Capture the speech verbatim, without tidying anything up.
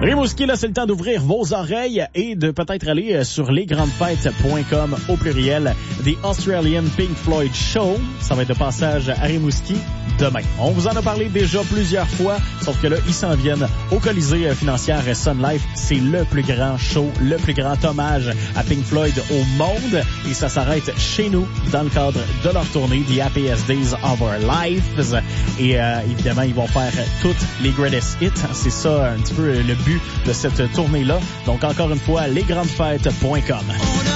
Rimouski, là, c'est le temps d'ouvrir vos oreilles et de peut-être aller sur les grandes fêtes point com au pluriel. The Australian Pink Floyd Show. Ça va être de passage à Rimouski demain. On vous en a parlé déjà plusieurs fois, sauf que là, ils s'en viennent au Colisée financière Sun Life. C'est le plus grand show, le plus grand hommage à Pink Floyd au monde. Et ça s'arrête chez nous dans le cadre de leur tournée The Happiest Days of Our Lives. Et euh, évidemment, ils vont faire toutes les greatest hits. C'est ça un petit peu le but de cette tournée-là. Donc, encore une fois, les grandes fêtes point com.